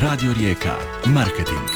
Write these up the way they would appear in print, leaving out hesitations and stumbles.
Radio Rijeka. Marketing.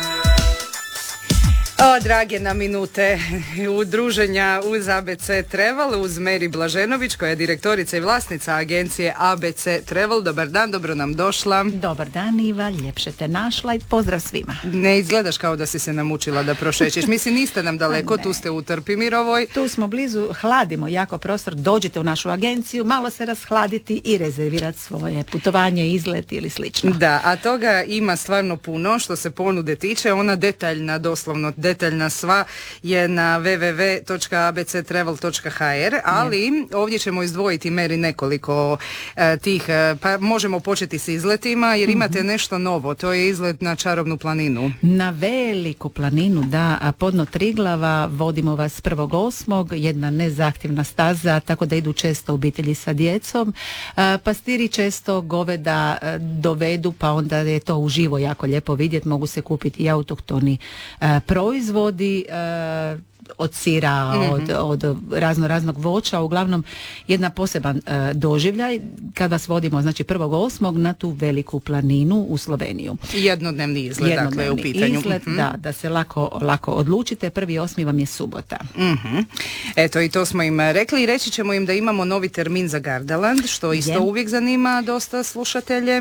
O, drage na minute udruženja uz ABC Travel, uz Meri Blaženović, koja je direktorica i vlasnica agencije ABC Travel. Dobar dan, dobro nam došla. Dobar dan, Iva, ljepše te našla i pozdrav svima. Ne izgledaš kao da si se namučila da prošećeš. Mislim, niste nam daleko, tu ste u Trpimirovoj. Tu smo blizu, hladimo jako prostor, dođite u našu agenciju, malo se rashladiti i rezervirati svoje putovanje, izlet ili slično. Da, a toga ima stvarno puno što se ponude tiče. Ona detaljna, doslovno detaljna sva je na www.abctravel.hr, ali ovdje ćemo izdvojiti, Meri, nekoliko tih, pa možemo početi s izletima jer imate nešto novo, to je izlet na Čarobnu planinu. Na veliku planinu, da, podno Triglava, vodimo vas 1.8., jedna nezahtjevna staza, tako da idu često obitelji sa djecom. Pastiri često goveda dovedu, pa onda je to uživo jako lijepo vidjeti, mogu se kupiti i autohtoni proizvodi, od sira, od raznog voća, uglavnom jedna poseban doživljaj kad vas vodimo, znači 1.8. na tu veliku planinu u Sloveniju. Jednodnevni izlet, dakle, u pitanju. Izlet, da se lako odlučite. 1.8. vam je subota. Eto, i to smo im rekli i reći ćemo im da imamo novi termin za Gardaland, što isto uvijek zanima dosta slušatelje.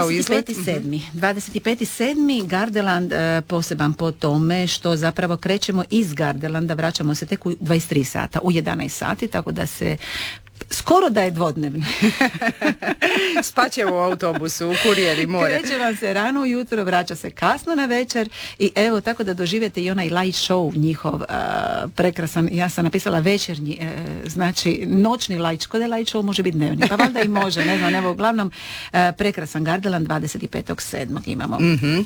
25.7. Gardaland poseban po tome što zapravo krećemo iz Gardelanda, vraćamo se tek u 23 sata, u 11 sati, tako da se skoro da je dvodnevni. Spaće u autobusu, u kurijeri more. Kreće vam se rano ujutro, vraća se kasno na večer i evo tako da doživite i onaj light show njihov prekrasan, ja sam napisala večernji, znači noćni light, škode light show može biti dnevni, pa valjda i može, ne znam, evo uglavnom prekrasan Gardaland 25.7. imamo.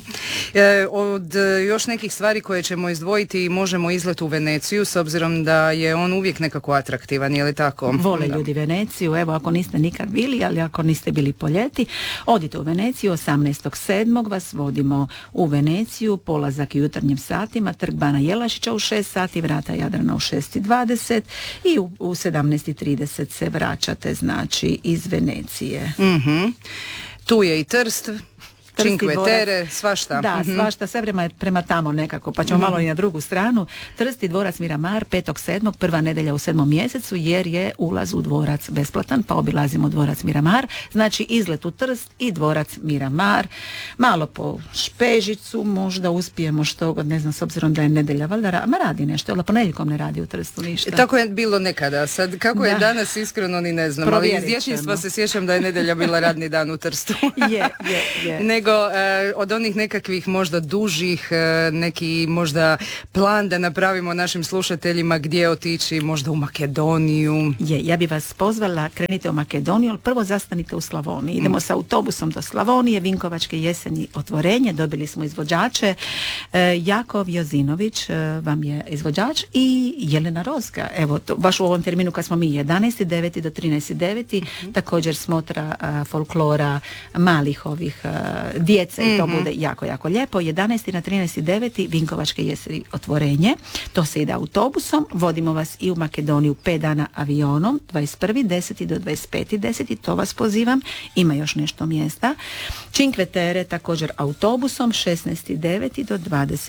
Od još nekih stvari koje ćemo izdvojiti, možemo izlet u Veneciju, s obzirom da je on uvijek nekako atraktivan, je li tako? Vole ljudi Veneciju, evo ako niste nikad bili, ali ako niste bili po ljeti, odite u Veneciju, 18.7. vas vodimo u Veneciju, polazak jutarnjim satima, Trg Bana Jelačića u 6 sati, vrata Jadrana u 6.20 i u 17.30 se vraćate, znači, iz Venecije. Tu je i Trst, Cinque Terre, svašta. Da, svašta, sve vrema je prema tamo nekako, pa ćemo malo i na drugu stranu. Trst i dvorac Miramar 5.7., prva nedelja u 7. mjesecu, jer je ulaz u dvorac besplatan, pa obilazimo dvorac Miramar. Znači izlet u Trst i dvorac Miramar. Malo po Špežicu, možda uspijemo što god, ne znam, s obzirom da je nedelja, valjda radi nešto, ali ponedjeljkom ne radi u Trstu ništa. Tako je bilo nekada, sad kako je danas iskreno ni ne znam, ali iz dječinstva se sjećam da je nedelja bila radni dan u Trstu. Je. Nego od onih nekakvih možda dužih, neki možda plan da napravimo našim slušateljima gdje otići, možda u Makedoniju. Ja bi vas pozvala, krenite u Makedoniju, ali prvo zastanite u Slavoniji. Idemo sa autobusom do Slavonije, Vinkovačke jeseni otvorenje, dobili smo izvođače, Jakov Jozinović vam je izvođač i Jelena Rozga. Evo, baš u ovom terminu kad smo mi 11.9. do 13.9. također smotra folklora malih ovih djece i to bude jako, jako lijepo. 11. na 13.9. Vinkovačke jeseni otvorenje. To se ide autobusom. Vodimo vas i u Makedoniju 5 dana avionom. 21.10. do 25.10. To vas pozivam. Ima još nešto mjesta. Cinque Terre također autobusom 16.9. do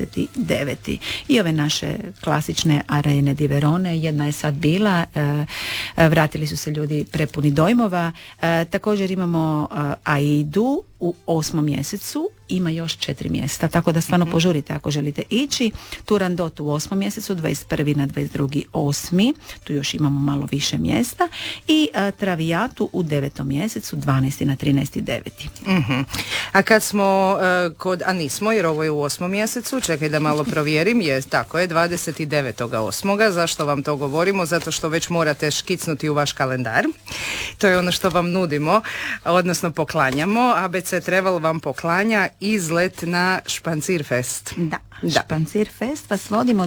29. I ove naše klasične arene di Verone. Jedna je sad bila. Vratili su se ljudi prepuni dojmova. Također imamo Aidu u 8. mjesecu, ima još 4 mjesta, tako da stvarno požurite ako želite ići. Turandot u 8. mjesecu, 21. na 22.8. Tu još imamo malo više mjesta. I Traviatu u 9. mjesecu, 12. na 13.9. A kad smo a nismo, jer ovo je u 8. mjesecu, čekaj da malo provjerim, tako je, 29.8. Zašto vam to govorimo? Zato što već morate škicnuti u vaš kalendar. To je ono što vam nudimo, odnosno poklanjamo. ABC Travel vam poklanja izlet na Špancirfest. Da. Špancirfest vas vodimo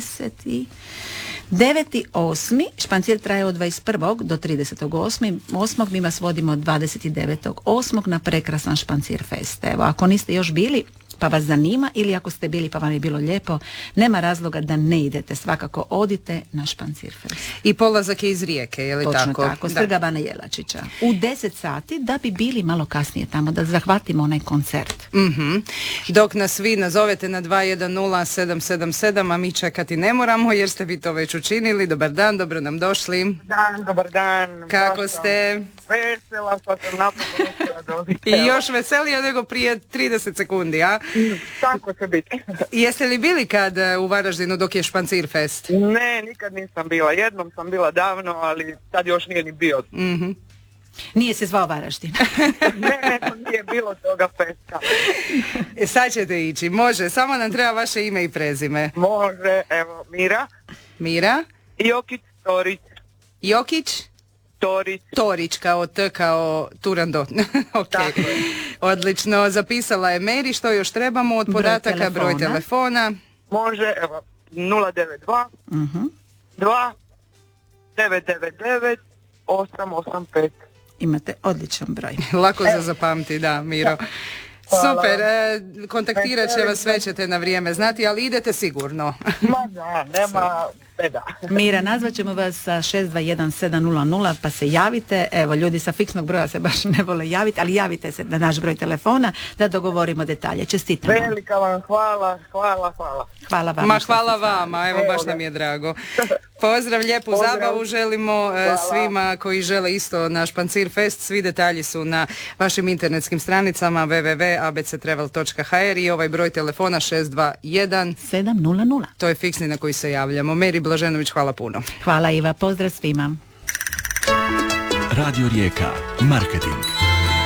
9.8. Špancir traje od 21. do 30.8. Mi vas vodimo 29.8. na prekrasan Špancirfest. Evo, ako niste još bili, pa vas zanima, ili ako ste bili pa vam je bilo lijepo, nema razloga da ne idete, svakako odite na Špancirfest. I polazak je iz Rijeke, je li tako? Točno tako, s Trga Bana Jelačića. U 10 sati, da bi bili malo kasnije tamo, da zahvatimo onaj koncert. Dok nas vi nazovete na 210777, a mi čekati ne moramo jer ste vi to već učinili. Dobar dan, dobro nam došli. Dobar dan. Kako ste? Vesela, što sam napokon dobiti. I još veselija nego prije 30 sekundi, a? Tako će biti. Jeste li bili kad u Varaždinu dok je Špancir fest? Ne, nikad nisam bila. Jednom sam bila davno, ali tad još nije ni bio. Nije se zvao Varaždin. Ne, nije bilo toga festa. Sad ćete ići, može, samo nam treba vaše ime i prezime. Može, evo, Mira. Mira? Jokić Torić. Jokić? Torić. Torić, kao T, kao Turando. Ok, Tako je. odlično. Zapisala je Meri, što još trebamo od podataka, broj telefona. Može, evo, 092 2 999 885. Imate odličan broj. Lako za zapamti, da, Miro. Hvala. Super, kontaktirat će vas, sve ćete na vrijeme znati, ali idete sigurno. Ma da, nema beda. Mira, nazvat ćemo vas sa 621700 pa se javite. Evo, ljudi sa fiksnog broja se baš ne vole javiti, ali javite se na naš broj telefona da dogovorimo detalje. Čestitamo. Velika vam hvala. Hvala vam. Ma hvala vama, evo baš nam je drago. Pozdrav, lijepu zabavu želimo svima koji žele isto na Špancir Fest. Svi detalji su na vašim internetskim stranicama www.abctravel.hr i ovaj broj telefona 621 to je fiksni na koji se javljamo. Meri Blaženović, hvala puno. Hvala Iva, pozdrav svima. Radio Rijeka. Marketing.